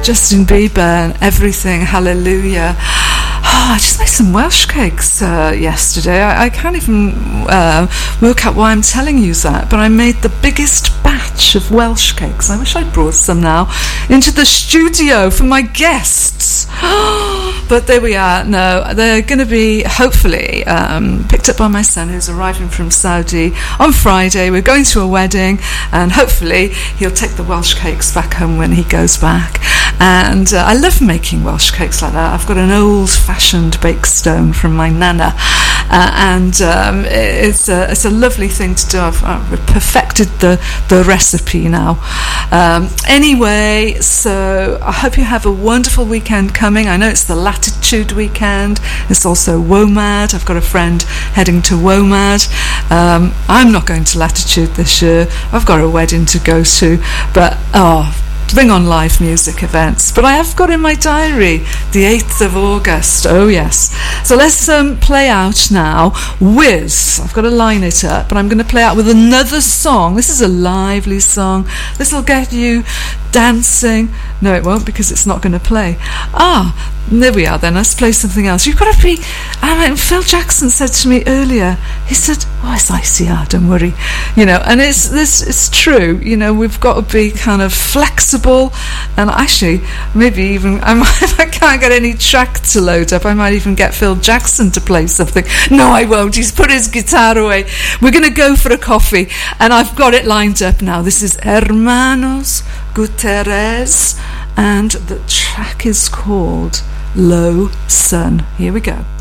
Justin Bieber and Everything, Hallelujah. I just made some Welsh cakes yesterday. I can't even work out why I'm telling you that, but I made the biggest batch of Welsh cakes. I wish I'd brought some now into the studio for my guests. But there we are. No, they're going to be hopefully picked up by my son, who's arriving from Saudi on Friday. We're going to a wedding, and hopefully he'll take the Welsh cakes back home when he goes back. And I love making Welsh cakes like that. I've got an old-fashioned bake stone from my nana, and it's a lovely thing to do. I've perfected the recipe now. Anyway, so I hope you have a wonderful weekend coming. I know it's the Latitude weekend. It's also WOMAD. I've got a friend heading to WOMAD. I'm not going to Latitude this year. I've got a wedding to go to, but bring on live music events. But I have got in my diary the 8th of August. Oh yes. So let's play out now with, I've got to line it up, but I'm going to play out with another song. This is a lively song. This will get you dancing. No, it won't, because it's not going to play. There we are then. Let's play something else. You've got to be... Phil Jackson said to me earlier, he said, it's ICR, don't worry. And it's true. We've got to be kind of flexible, and actually, maybe even, if I can't get any track to load up, I might even get Phil Jackson to play something. No, I won't. He's put his guitar away. We're going to go for a coffee, and I've got it lined up now. This is Hermanos Gutierrez, and the track is called Low Sun. Here we go.